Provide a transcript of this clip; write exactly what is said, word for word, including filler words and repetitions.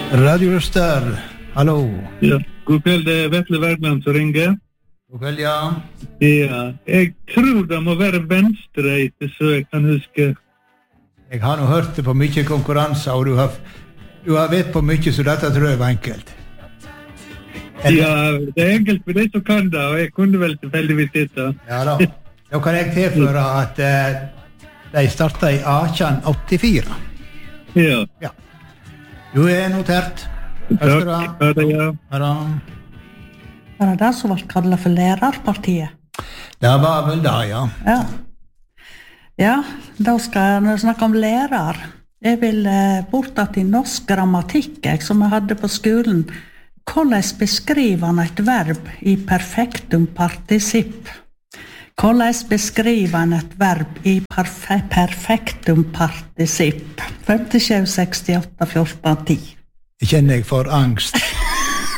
Radio Røster, hallo. Ja, god kveld, det er Vetle Wergeland som ringer. God kveld, ja. Ja, jeg tror det må være venstreite, så jeg kan huske. Jeg har nå hørt det på mye konkurranser, og du har, du har vet på mye, så dette tror jeg var enkelt. Eller? Ja, det er enkelt for deg som kan det, og jeg kunne vel tilfeldigvis dette. Ja da. Da kan jeg tilføre at uh, de startet i atten åttifire. Ja. Ja. Du er notert. Takk, ha det, ja. Ha det. Var det det som var kallet for lærerpartiet? Det var vel det, ja. Ja. Ja, da skal jeg snakke om lærer. Jeg vil eh, bort til norsk grammatikk, jeg, som jeg hadde på skolen. Hvordan beskriver han et verb i perfektum participp? Hvordan beskriver han et verb i perfe perfektum participp? femtisju sekstiåtte fjorten ti. Jeg kjenner jeg for angst.